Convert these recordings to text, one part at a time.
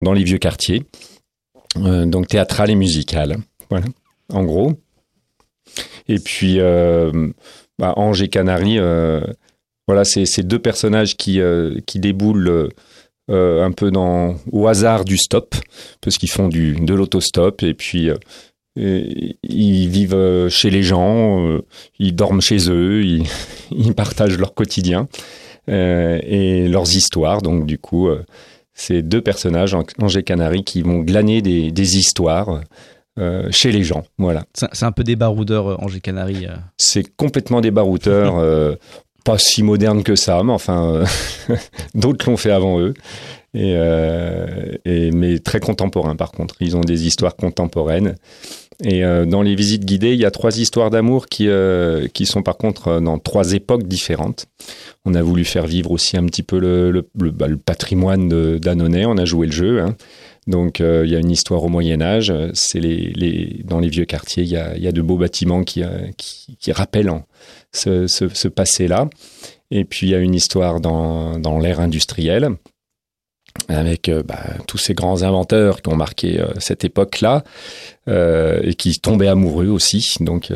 dans les vieux quartiers, donc théâtrale et musicale. Voilà, en gros. Et puis, Ange et Canari, voilà, c'est deux personnages qui déboulent un peu au hasard du stop, parce qu'ils font de l'autostop, et puis ils vivent chez les gens, ils dorment chez eux, ils partagent leur quotidien et leurs histoires. Donc du coup, c'est deux personnages, Ange et Canari, qui vont glaner des histoires chez les gens. Voilà. C'est un peu des baroudeurs, Ange et Canari. C'est complètement des baroudeurs, pas si modernes que ça, mais enfin, d'autres l'ont fait avant eux. Mais très contemporains par contre. Ils ont des histoires contemporaines. Et dans les visites guidées, il y a 3 histoires d'amour qui sont par contre dans 3 époques différentes. On a voulu faire vivre aussi un petit peu le patrimoine d'Annonay. On a joué le jeu. Hein. Donc il y a une histoire au Moyen-Âge. C'est dans les vieux quartiers, il y a de beaux bâtiments qui rappellent ce passé-là. Et puis il y a une histoire dans l'ère industrielle, avec tous ces grands inventeurs qui ont marqué cette époque-là et qui tombaient amoureux aussi. Donc,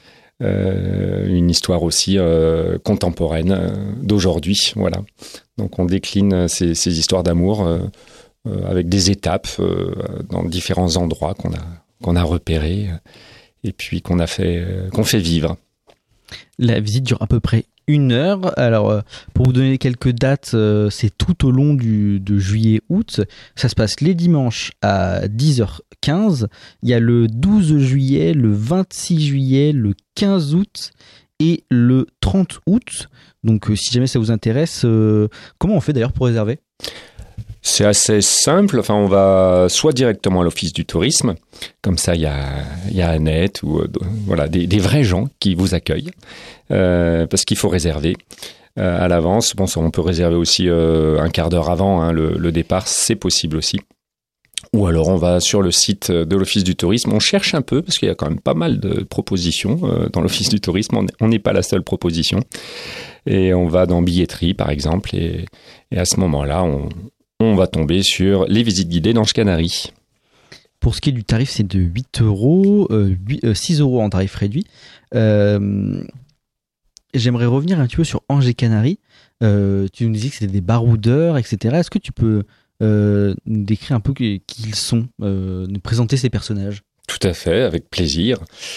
une histoire aussi contemporaine d'aujourd'hui. Voilà. Donc, on décline ces histoires d'amour avec des étapes dans différents endroits qu'on a repérés et puis qu'on fait vivre. La visite dure à peu près 1 heure. Alors, pour vous donner quelques dates, c'est tout au long de juillet-août. Ça se passe les dimanches à 10h15. Il y a le 12 juillet, le 26 juillet, le 15 août et le 30 août. Donc, si jamais ça vous intéresse, comment on fait d'ailleurs pour réserver ? C'est assez simple. Enfin, on va soit directement à l'office du tourisme, comme ça il y a Annette ou voilà des vrais gens qui vous accueillent, parce qu'il faut réserver à l'avance. Bon, ça, on peut réserver aussi un quart d'heure avant hein, le départ, c'est possible aussi. Ou alors on va sur le site de l'office du tourisme, on cherche un peu parce qu'il y a quand même pas mal de propositions dans l'office du tourisme. On n'est pas la seule proposition, et on va dans billetterie par exemple, et à ce moment-là on va tomber sur les visites guidées d'Ange Canari. Pour ce qui est du tarif, c'est de 8 euros, 6 euros en tarif réduit. J'aimerais revenir un petit peu sur Ange et Canari. Tu nous disais que c'était des baroudeurs, etc. Est-ce que tu peux nous décrire un peu qui ils sont, nous présenter ces personnages ? Tout à fait, avec plaisir.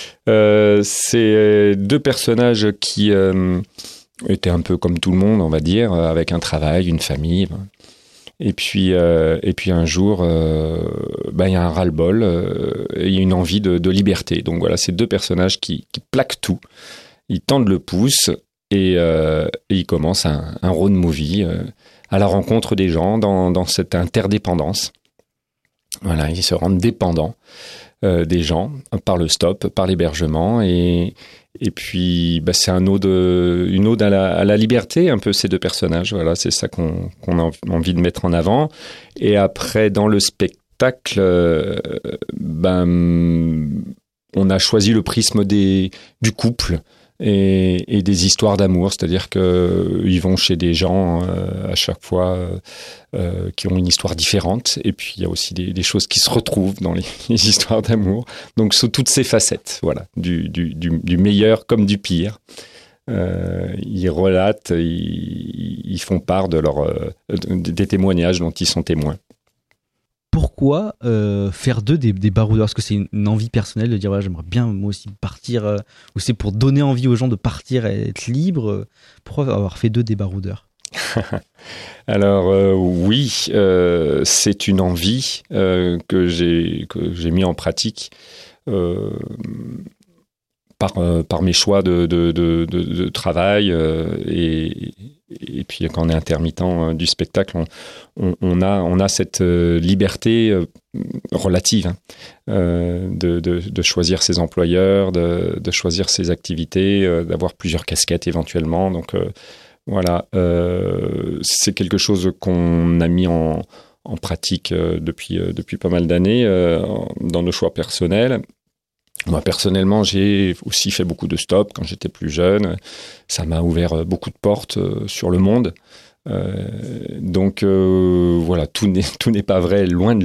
C'est 2 personnages qui étaient un peu comme tout le monde, on va dire, avec un travail, une famille. Et puis un jour, il y a un ras-le-bol, et il y a une envie de liberté. Donc voilà, ces 2 personnages qui plaquent tout. Ils tendent le pouce et ils commencent un road movie à la rencontre des gens dans cette interdépendance. Voilà, ils se rendent dépendants des gens par le stop, par l'hébergement et puis, c'est une ode à la liberté, un peu, ces 2 personnages. Voilà, c'est ça qu'on a envie de mettre en avant. Et après, dans le spectacle, on a choisi le prisme du couple et des histoires d'amour. C'est-à-dire qu'ils vont chez des gens à chaque fois qui ont une histoire différente. Et puis, il y a aussi des choses qui se retrouvent dans les histoires d'amour. Donc, sous toutes ces facettes, voilà, du meilleur comme du pire. Ils relatent, ils font part des témoignages dont ils sont témoins. Pourquoi faire d'eux des baroudeurs ? Est-ce que c'est une envie personnelle de dire voilà, j'aimerais bien moi aussi partir, ou c'est pour donner envie aux gens de partir et être libres ? Pourquoi avoir fait d'eux des baroudeurs ? Alors oui, c'est une envie que j'ai mis en pratique par mes choix de travail et puis quand on est intermittent du spectacle, on a cette liberté relative de choisir ses employeurs, de choisir ses activités, d'avoir plusieurs casquettes éventuellement. Donc voilà, c'est quelque chose qu'on a mis en pratique depuis pas mal d'années dans nos choix personnels. Moi, personnellement, j'ai aussi fait beaucoup de stop quand j'étais plus jeune. Ça m'a ouvert beaucoup de portes sur le monde. Donc voilà, tout n'est pas vrai, loin de